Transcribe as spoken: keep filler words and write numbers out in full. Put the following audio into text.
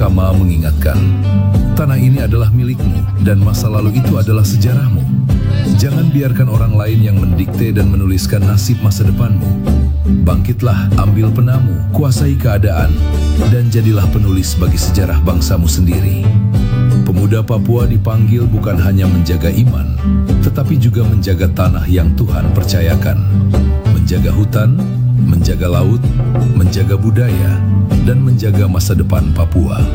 Kama mengingatkan, tanah ini adalah milikmu dan masa lalu itu adalah sejarahmu. Jangan biarkan orang lain yang mendikte dan menuliskan nasib masa depanmu. Bangkitlah, ambil penamu, kuasai keadaan, dan jadilah penulis bagi sejarah bangsamu sendiri. Pemuda Papua dipanggil bukan hanya menjaga iman, tetapi juga menjaga tanah yang Tuhan percayakan. Menjaga hutan, menjaga laut, menjaga budaya, dan menjaga masa depan Papua.